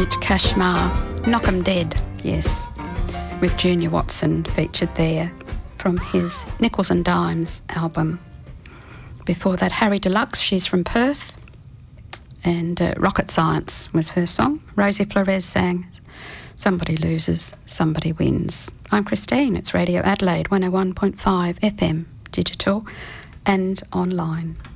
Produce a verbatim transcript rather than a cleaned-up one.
Mitch Kashmar, Knock 'em Dead, yes, with Junior Watson featured there from his Nickels and Dimes album. Before that, Harry Deluxe, she's from Perth, and uh, Rocket Science was her song. Rosie Flores sang Somebody Loses, Somebody Wins. I'm Christine, it's Radio Adelaide one oh one point five F M, digital and online.